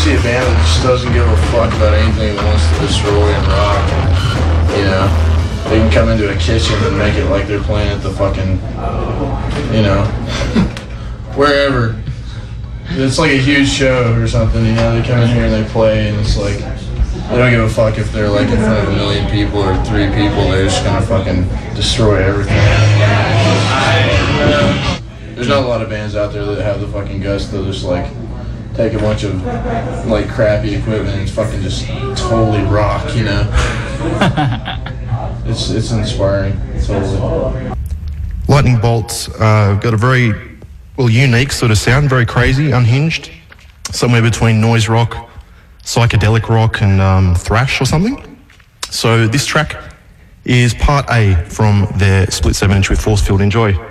see a band that just doesn't give a fuck about anything and wants to destroy and rock, you know, they can come into a kitchen and make it like they're playing at the fucking, you know, wherever. It's like a huge show or something, you know, they come in here and they play and it's like, they don't give a fuck if they're like in front of 1 million people or 3 people, they're just gonna fucking destroy everything. There's not a lot of bands out there that have the fucking guts to just like take a bunch of like crappy equipment and fucking just totally rock, you know? It's inspiring, totally. Lightning Bolt's got a very, unique sort of sound, very crazy, unhinged, somewhere between noise rock, psychedelic rock and thrash or something. So this track is part A from their split 7-inch with Force Field. Enjoy.